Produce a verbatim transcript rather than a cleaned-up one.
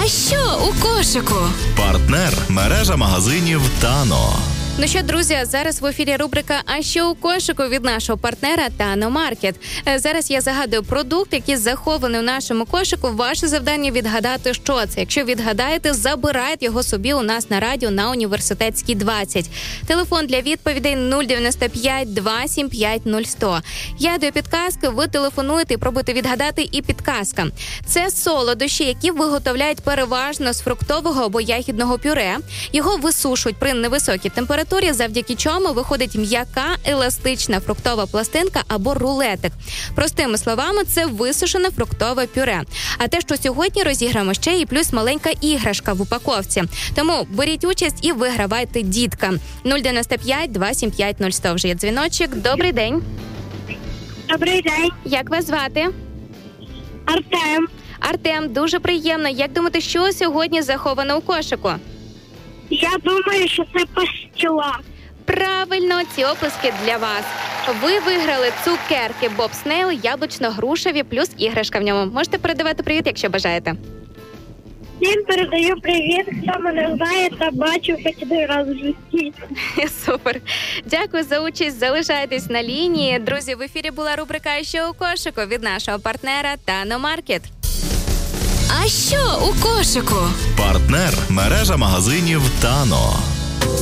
що у кошику? Партнер – мережа магазинів «Тано». Ну що, друзі, зараз в ефірі рубрика «А що у кошику» від нашого партнера «Тано Маркет». Зараз я загадую продукт, який захований у нашому кошику. Ваше завдання відгадати, що це. Якщо відгадаєте, забирайте його собі у нас на радіо на Університетській, двадцять. Телефон для відповідей нуль дев'яносто п'ять два сім п'ять нуль сто. Я даю підказки, ви телефонуєте і пробуйте відгадати, і підказка. Це солодощі, які виготовляють переважно з фруктового або ягідного пюре. Його висушують при невисокій температурі, завдяки чому виходить м'яка, еластична фруктова пластинка або рулетик. Простими словами, це висушене фруктове пюре. А те, що сьогодні розіграємо, ще і плюс маленька іграшка в упаковці. Тому беріть участь і вигравайте, дітка. нуль дев'яносто п'ять два сім п'ять нуль сто. Вже є дзвіночок. Добрий день. Добрий день. Як вас звати? Артем. Артем, дуже приємно. Як думаєте, що сьогодні заховано у кошику? Я думаю, що це пастила. Правильно, ці оплески для вас. Ви виграли цукерки Боб Снейл, яблучно-грушеві, плюс іграшка в ньому. Можете передавати привіт, якщо бажаєте. Всім передаю привіт, хто мене знає та бачив хоч один раз в житті. Супер. Дякую за участь, залишайтесь на лінії. Друзі, в ефірі була рубрика «А що у кошику» від нашого партнера «Тано Маркет». А що у кошику? Партнер – мережа магазинів «Тано».